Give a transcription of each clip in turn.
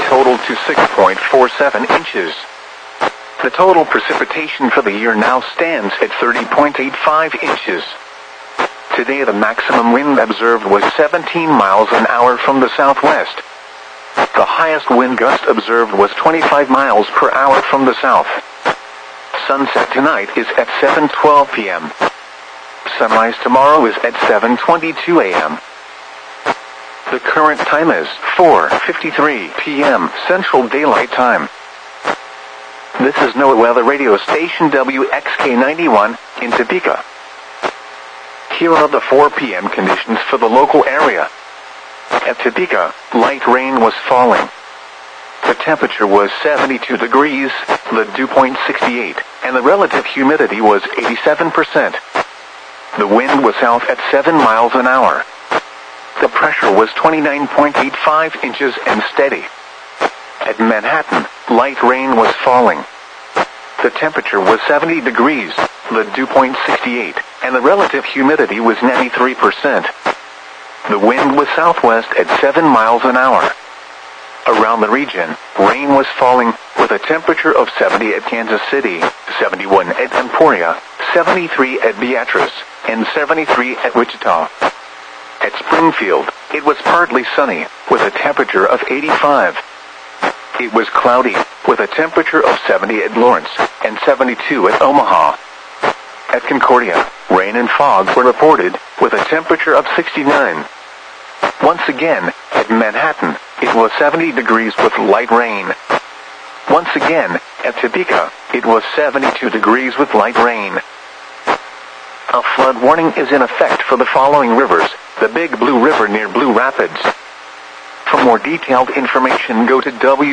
totaled to 6.47 inches. The total precipitation for the year now stands at 30.85 inches. Today the maximum wind observed was 17 miles an hour from the southwest. The highest wind gust observed was 25 miles per hour from the south. Sunset tonight is at 7:12 p.m. Sunrise tomorrow is at 7:22 a.m. The current time is 4:53 p.m. Central Daylight Time. This is NOAA Weather Radio Station WXK91 in Topeka. Here are the 4 p.m. conditions for the local area. At Topeka, light rain was falling. The temperature was 72 degrees, the dew point 68, and the relative humidity was 87%. The wind was south at 7 miles an hour. The pressure was 29.85 inches and steady. At Manhattan, light rain was falling. The temperature was 70 degrees, the dew point 68, and the relative humidity was 93%. The wind was southwest at 7 miles an hour. Around the region, rain was falling with a temperature of 70 at Kansas City, 71 at Emporia, 73 at Beatrice, and 73 at Wichita. At Springfield, it was partly sunny with a temperature of 85. It was cloudy with a temperature of 70 at Lawrence and 72 at Omaha. At Concordia, rain and fog were reported with a temperature of 69. Once again, at Manhattan, it was 70 degrees with light rain. Once again, at Topeka, it was 72 degrees with light rain. A flood warning is in effect for the following rivers: the Big Blue River near Blue Rapids. For more detailed information, go to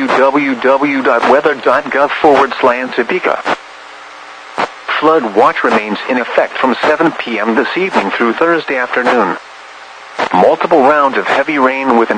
www.weather.gov/Topeka. Flood watch remains in effect from 7 p.m. this evening through Thursday afternoon. Multiple rounds of heavy rain with